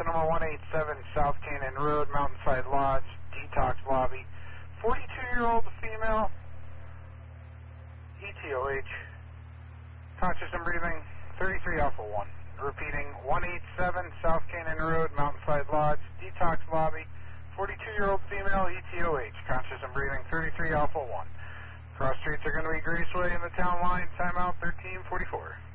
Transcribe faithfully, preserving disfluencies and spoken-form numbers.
number one eight seven South Canyon Road, Mountainside Lodge, detox lobby. forty-two-year-old female, E T O H, conscious and breathing, thirty-three Alpha one. Repeating, one eight seven South Canyon Road, Mountainside Lodge, detox lobby, forty-two-year-old female, E T O H, conscious and breathing, thirty-three Alpha one. Cross streets are going to be Graceway in the town line, timeout thirteen forty-four.